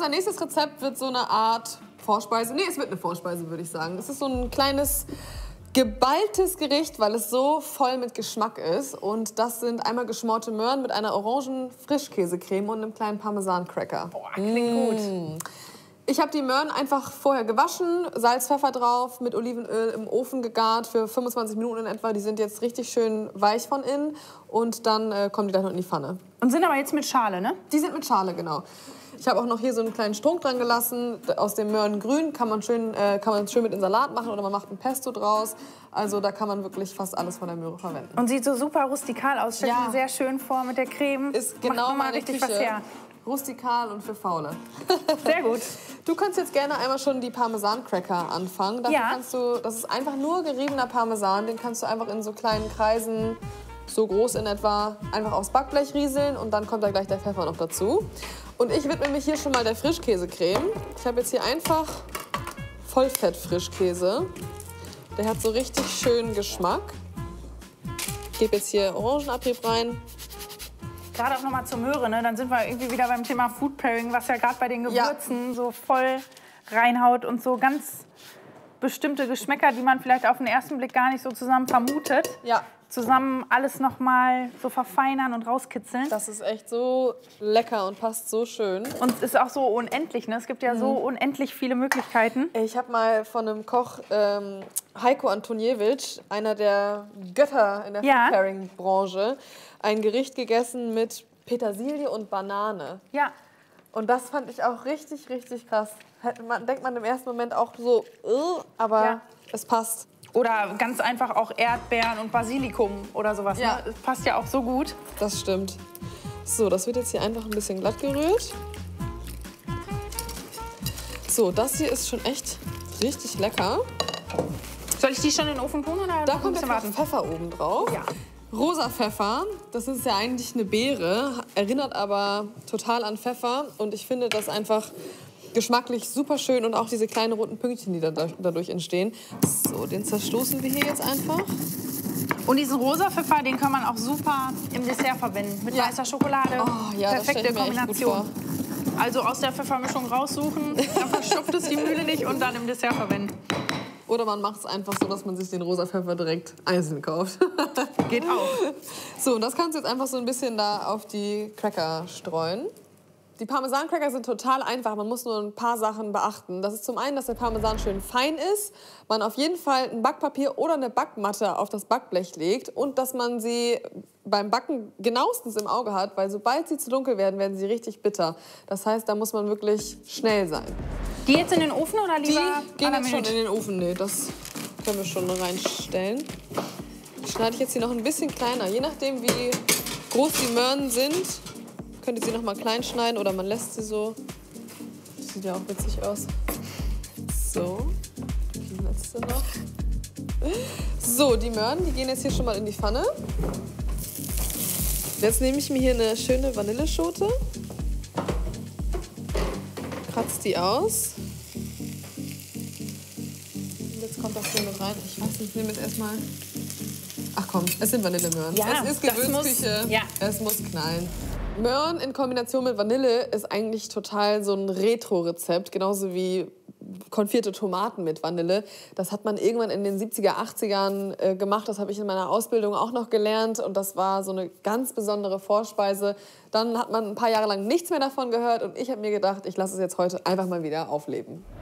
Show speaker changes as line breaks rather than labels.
unser nächstes Rezept wird so eine Art Vorspeise. Nee, es wird eine Vorspeise, würde ich sagen. Es ist so ein kleines geballtes Gericht, weil es so voll mit Geschmack ist. Und das sind einmal geschmorte Möhren mit einer Orangen-Frischkäsecreme und einem kleinen Parmesan-Cracker.
Boah, klingt gut.
Ich habe die Möhren einfach vorher gewaschen, Salz, Pfeffer drauf, mit Olivenöl im Ofen gegart für 25 Minuten in etwa. Die sind jetzt richtig schön weich von innen und dann kommen die dann in die Pfanne.
Und sind aber jetzt mit Schale, ne?
Die sind mit Schale, genau. Ich habe auch noch hier so einen kleinen Strunk dran gelassen. Aus dem Möhrengrün kann man schön mit in Salat machen oder man macht ein Pesto draus. Also da kann man wirklich fast alles von der Möhre verwenden.
Und sieht so super rustikal aus. Stellt mir sehr schön vor mit der Creme.
Ist genau
Macht mal
meine
richtig
Küche.
was her.
Rustikal und für Faule.
Sehr gut.
Du kannst jetzt gerne einmal schon die Parmesan-Cracker anfangen. Dafür kannst du, das ist einfach nur geriebener Parmesan. Den kannst du einfach in so kleinen Kreisen, so groß in etwa, einfach aufs Backblech rieseln. Und dann kommt da gleich der Pfeffer noch dazu. Und ich widme mich hier schon mal der Frischkäsecreme. Ich habe jetzt hier einfach Vollfett-Frischkäse. Der hat so richtig schönen Geschmack. Ich gebe jetzt hier Orangenabrieb rein.
Gerade auch nochmal zur Möhre, ne? Dann sind wir irgendwie wieder beim Thema Food Pairing, was ja gerade bei den Gewürzen so voll reinhaut und so ganz bestimmte Geschmäcker, die man vielleicht auf den ersten Blick gar nicht so zusammen vermutet.
Ja.
Zusammen alles nochmal so verfeinern und rauskitzeln.
Das ist echt so lecker und passt so schön.
Und ist auch so unendlich, ne? Es gibt ja so unendlich viele Möglichkeiten.
Ich habe mal von einem Koch, Heiko Antoniewicz, einer der Götter in der Food-Pairing-Branche, ein Gericht gegessen mit Petersilie und Banane.
Ja.
Und das fand ich auch richtig, richtig krass. Denkt man im ersten Moment auch so, aber es passt.
Oder ganz einfach auch Erdbeeren und Basilikum oder sowas.
Ja.
Ne? Das passt ja auch so gut.
Das stimmt. So, das wird jetzt hier einfach ein bisschen glatt gerührt. So, das hier ist schon echt richtig lecker.
Soll ich die schon in den Ofen tun oder
Da
noch
kommt
ein bisschen
jetzt
warten?
noch Pfeffer oben drauf.
Ja.
Rosa Pfeffer, das ist ja eigentlich eine Beere, erinnert aber total an Pfeffer. Und ich finde das einfach geschmacklich super schön und auch diese kleinen roten Pünktchen, die dadurch entstehen. So, den zerstoßen wir hier jetzt einfach.
Und diesen rosa Pfeffer, den kann man auch super im Dessert verwenden. Mit weißer Schokolade.
Oh, ja, das stell
perfekte
ich mir echt
Kombination.
gut
Also aus der Pfeffermischung raussuchen, dann verstopft es die Mühle nicht und dann im Dessert verwenden.
Oder man macht es einfach so, dass man sich den rosa Pfeffer direkt einzeln kauft.
Geht auch.
So, und das kannst du jetzt einfach so ein bisschen da auf die Cracker streuen. Die Parmesan-Cracker sind total einfach, man muss nur ein paar Sachen beachten. Das ist zum einen, dass der Parmesan schön fein ist, man auf jeden Fall ein Backpapier oder eine Backmatte auf das Backblech legt und dass man sie beim Backen genauestens im Auge hat, weil sobald sie zu dunkel werden, werden sie richtig bitter. Das heißt, da muss man wirklich schnell sein.
Die jetzt in den Ofen oder lieber
Die gehen
à la
jetzt schon
minute?
in den Ofen. Nee, das können wir schon reinstellen. Die schneide ich jetzt hier noch ein bisschen kleiner. Je nachdem, wie groß die Möhren sind, könnt ihr sie noch mal klein schneiden oder man lässt sie so. Sieht ja auch witzig aus. So, die letzte noch. So, die Möhren, die gehen jetzt hier schon mal in die Pfanne. Jetzt nehme ich mir hier eine schöne Vanilleschote. Kratze die aus. Und jetzt kommt das hier mit rein. Ich weiß nicht, ich nehme jetzt erstmal. Ach komm, es sind Vanillemöhren.
Ja,
es ist
das
Gewürzküche.
muss- ja.
Es muss knallen. Möhren in Kombination mit Vanille ist eigentlich total so ein Retro-Rezept, genauso wie konfierte Tomaten mit Vanille. Das hat man irgendwann in den 70er, 80ern gemacht. Das habe ich in meiner Ausbildung auch noch gelernt. Und das war so eine ganz besondere Vorspeise. Dann hat man ein paar Jahre lang nichts mehr davon gehört. Und ich habe mir gedacht, ich lasse es jetzt heute einfach mal wieder aufleben.